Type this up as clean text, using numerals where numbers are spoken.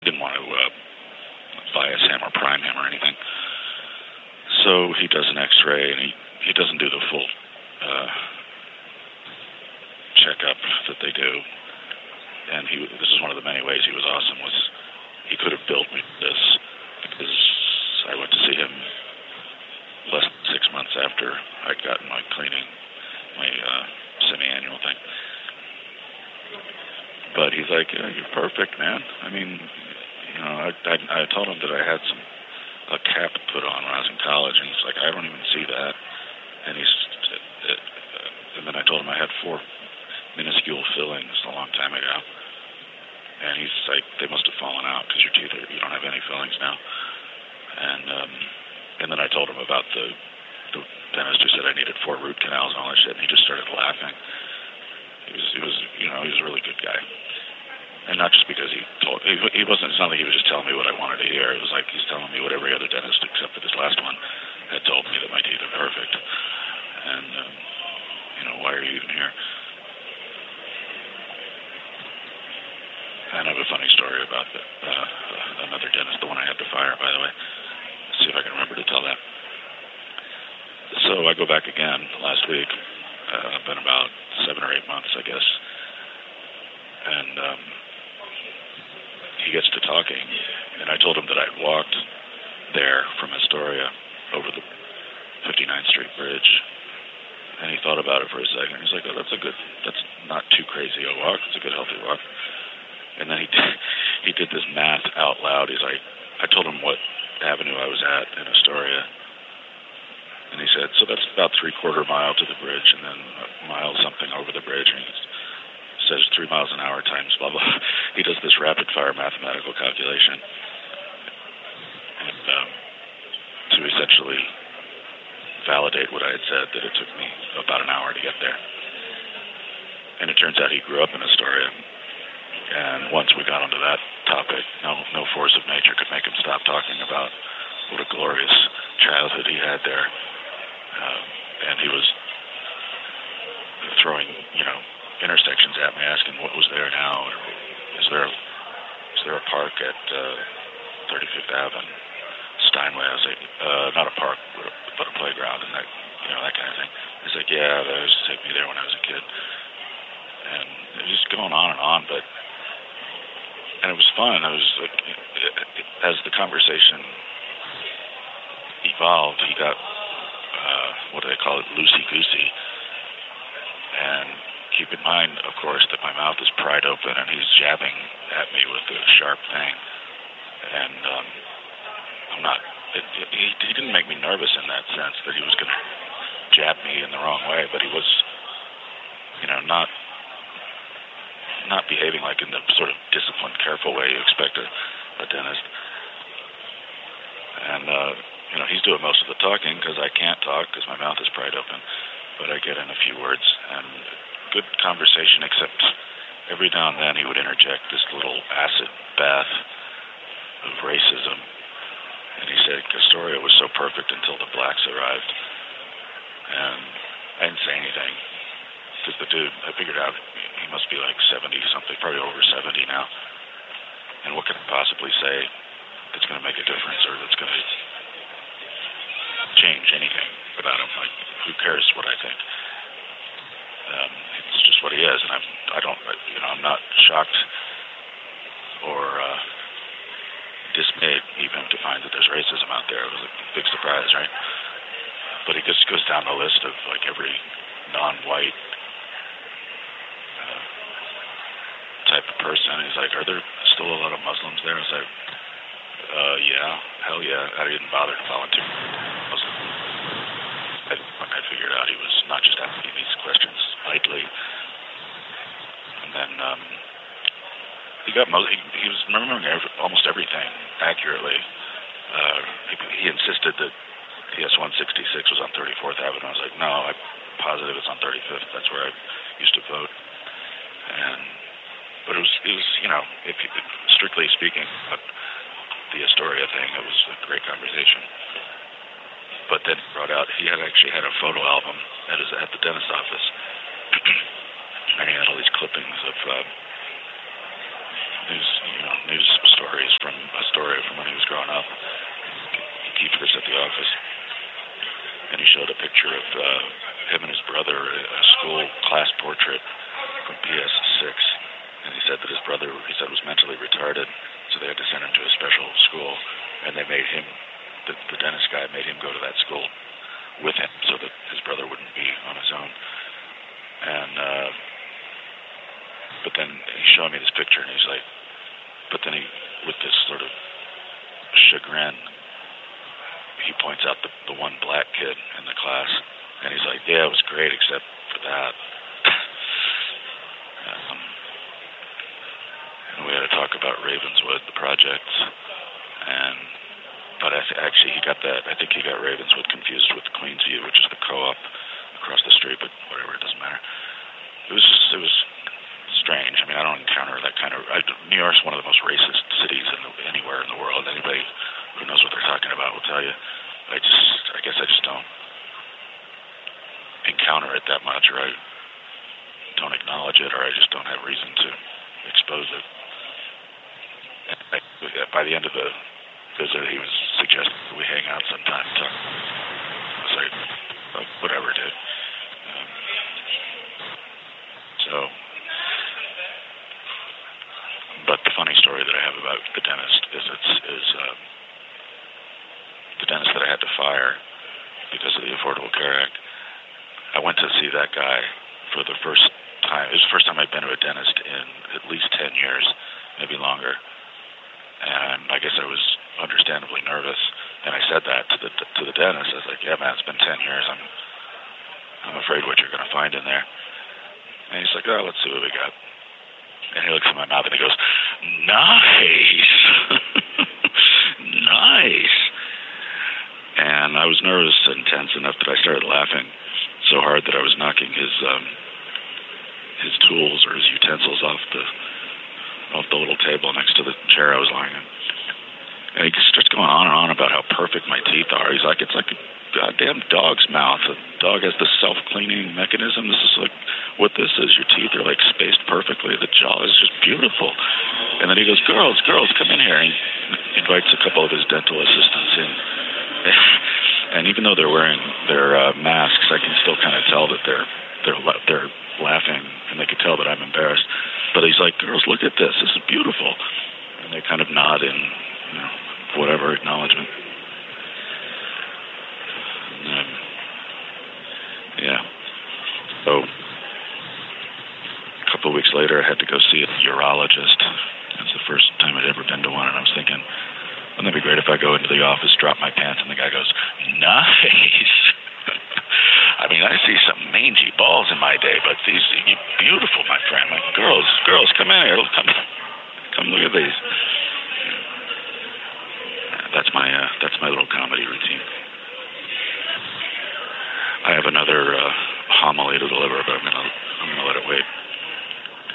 Didn't want to bias him or prime him or anything. So he does an X-ray, and he doesn't do the full checkup that they do. And this is one of the many ways he was awesome, was he could have billed me this, because I went to see him less than 6 months after I'd gotten my cleaning, my semi-annual thing. But he's like, yeah, you're perfect, man. I mean, you know, I told him that I had a cap put on when I was in college, and he's like, I don't even see that. And and then I told him I had 4 minuscule fillings a long time ago. And he's like, they must have fallen out because your teeth you don't have any fillings now. And then I told him about the dentist who said I needed 4 root canals and all that shit, and he just started laughing. He was a really good guy. And not just because he wasn't, it's not like he was just telling me what I wanted to hear. It was like he's telling me what every other dentist except for this last one had told me, that my teeth are perfect. And, why are you even here? And I have a funny story about another dentist, the one I had to fire, by the way. Let's see if I can remember to tell that. So I go back again last week. Been about 7 or 8 months, I guess. And he gets to talking, and I told him that I'd walked there from Astoria over the 59th Street Bridge. And he thought about it for a second. He's like, oh, that's not too crazy a walk. It's a good, healthy walk. And then he did this math out loud. He's like, I told him what avenue I was at in Astoria. And he said, so that's about 3/4 mile to the bridge, and then a mile something over the bridge. And he says 3 miles an hour times blah, blah. He does this rapid-fire mathematical calculation. And to essentially validate what I had said, that it took me about an hour to get there. And it turns out he grew up in Astoria. And once we got onto that topic, no force of nature could make him stop talking about what a glorious childhood he had there. And he was throwing, intersections at me, asking what was there now, or is there a park at 35th Ave and Steinway? I was like, not a park, but a playground, and that kind of thing. He's like, yeah, they used to take me there when I was a kid. And it was just going on, and it was fun. I was like, as the conversation evolved, he got what do they call it, loosey-goosey. And keep in mind, of course, that my mouth is pried open and he's jabbing at me with a sharp thing. And he didn't make me nervous in that sense that he was going to jab me in the wrong way, but he was, not behaving like in the sort of disciplined, careful way you expect a dentist. And, he's doing most of the talking because I can't talk because my mouth is pried open, but I get in a few words, and good conversation, except every now and then he would interject this little acid bath of racism. And he said Astoria was so perfect until the blacks arrived. And I didn't say anything because the dude, I figured out he must be like 70-something, probably over 70 now. And what could I possibly say that's going to make a difference or that's going to change anything about him? Like, who cares what I think? It's just what he is, and I'm not shocked or dismayed even to find that there's racism out there. It was a big surprise, right? But he just goes down the list of like every non-white type of person. He's like, are there still a lot of Muslims there? I was like, yeah, hell yeah. I didn't bother to volunteer. I figured out he was not just asking these questions idly. And then he was remembering almost everything accurately. He insisted that PS 166 was on 34th Avenue. I was like, no, I'm positive it's on 35th. That's where I used to vote. But it was if strictly speaking, the Astoria thing, it was a great conversation. But then brought out, he actually had a photo album at the dentist office, and he had all these clippings of news stories from a story from when he was growing up. He keeps this at the office. And he showed a picture of him and his brother, a school class portrait from PS6. And he said that his brother, was mentally retarded, so they had to send him to a special school. And they made him, the dentist guy made him go to that school with him so that his brother wouldn't be on his own. And, but then he's showing me this picture, and he's like, but then he, with this sort of chagrin, he points out the one black kid in the class, and he's like, yeah, it was great except for that. And we had to talk about Ravenswood, the project, but actually he got that, I think he got Ravenswood confused with Queensview, which is the co-op across the street, but whatever, it doesn't matter. It was strange. I mean, I don't encounter that kind of, New York's one of the most racist cities anywhere in the world. Anybody who knows what they're talking about will tell you. I guess I just don't encounter it that much, or I don't acknowledge it, or I just don't have reason to expose it. By the end of the visit, he was suggesting that we hang out sometime and talk. I was like, whatever, dude. But the funny story that I have about the dentist is the dentist that I had to fire because of the Affordable Care Act. I went to see that guy for the first time. It was the first time I'd been to a dentist in at least 10 years, maybe longer. And I guess I was understandably nervous. And I said that to the dentist. I was like, yeah, man, it's been 10 years. I'm afraid what you're going to find in there. And he's like, oh, let's see what we got. And he looks at my mouth and he goes, nice. Nice. And I was nervous and tense enough that I started laughing so hard that I was knocking his tools or his utensils off the little table next to the chair I was lying in. And he starts going on and on about how perfect my teeth are. He's like, it's like a goddamn dog's mouth. A dog has the self-cleaning mechanism. This is like what this is. Your teeth are like spaced perfectly. The jaw is just beautiful. And then he goes, girls, come in here. And he invites a couple of his dental assistants in. And even though they're wearing their masks, I can still kind of tell that they're laughing, and they can tell that I'm embarrassed. But he's like, girls, look at this. This is beautiful. And they kind of nod in, whatever acknowledgement. And, yeah. So a couple of weeks later, I had to go see a urologist. That's the first time I'd ever been to one, and I was thinking, wouldn't it be great if I go into the office, drop my pants, and the guy goes, nice. I mean, I see some mangy balls in my day, but these are beautiful, my friend. Like, girls, come in here. Come look at these. That's my little comedy routine. I have another homily to deliver, but I'm gonna let it wait.